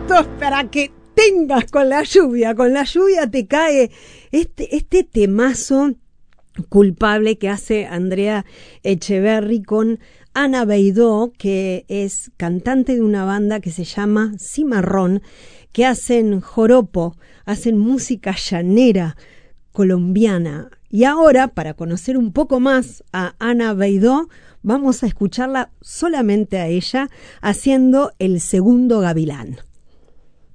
Esto es para que tengas con la lluvia te cae este temazo culpable que hace Andrea Echeverri con Ana Beidó, que es cantante de una banda que se llama Cimarrón, que hacen joropo, hacen música llanera colombiana. Y ahora, para conocer un poco más a Ana Beidó, vamos a escucharla solamente a ella haciendo El Segundo Gavilán.